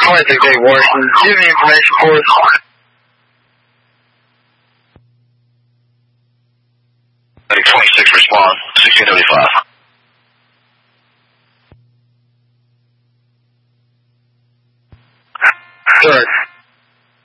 28 Washington. Do you have any information for us? Medic 26, respond. 1675. Sir.